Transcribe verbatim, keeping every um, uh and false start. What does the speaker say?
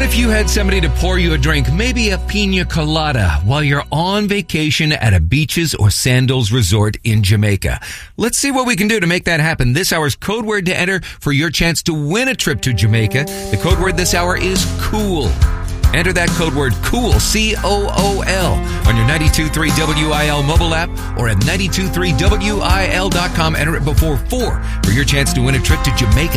if you had somebody to pour you a drink, maybe a pina colada, while you're on vacation at a Beaches or Sandals resort in Jamaica? Let's see what we can do to make that happen. This hour's code word to enter for your chance to win a trip to Jamaica. The code word this hour is cool. Enter that code word COOL, C O O L, on your ninety-two point three W I L mobile app or at ninety-two point three W I L dot com. Enter it before four for your chance to win a trip to Jamaica